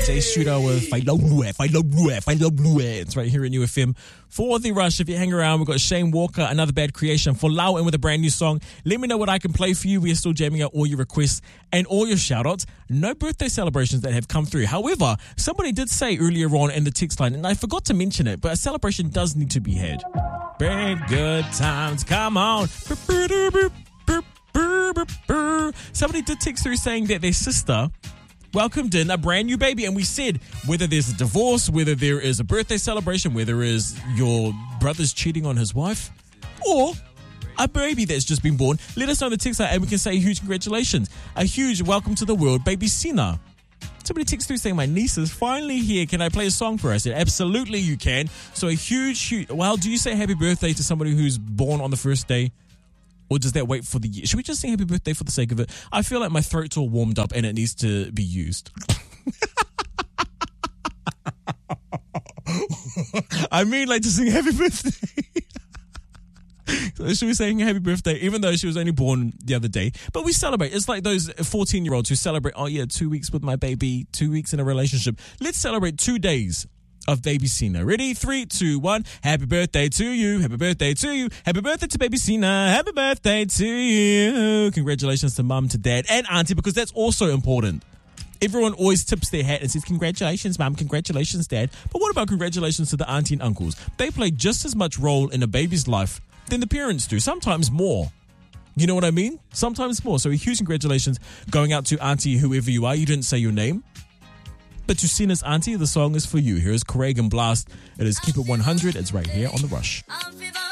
Jay Shooter with Find Love Blue, Find Love Blue, Find Love Blue. It's right here in UFM. For The Rush, if you hang around, we've got Shane Walker, Another Bad Creation, for Lau, and with a brand new song. Let me know what I can play for you. We are still jamming out all your requests and all your shout-outs. No birthday celebrations that have come through. However, somebody did say earlier on in the text line, and I forgot to mention it, but a celebration does need to be had. Big good times, come on. Somebody did text through saying that their sister welcomed in a brand new baby, and we said whether there's a divorce, whether there is a birthday celebration, whether it is your brother's cheating on his wife, or a baby that's just been born, let us know in the text line and we can say huge congratulations. A huge welcome to the world, baby Sina. Somebody texted through saying, my niece is finally here. Can I play a song for her? I said, absolutely you can. So a huge, well, do you say happy birthday to somebody who's born on the first day? Or does that wait for the year? Should we just sing happy birthday for the sake of it? I feel like my throat's all warmed up and it needs to be used. I mean, like, to sing happy birthday. So should we sing happy birthday, even though she was only born the other day? But we celebrate. It's like those 14-year-olds who celebrate, 2 weeks with my baby, 2 weeks in a relationship. Let's celebrate 2 days of baby Sina. Ready? 3, 2, 1. Happy birthday to you. Happy birthday to you. Happy birthday to baby Sina. Happy birthday to you. Congratulations to mum, to dad, and auntie, because that's also important. Everyone always tips their hat and says, congratulations, mum, congratulations, dad. But what about congratulations to the auntie and uncles? They play just as much role in a baby's life than the parents do, sometimes more. You know what I mean? Sometimes more. So a huge congratulations going out to auntie, whoever you are. You didn't say your name. But to Sina's auntie, the song is for you. Here is Craig and Blast. It is Keep It 100. It's right here on The Rush.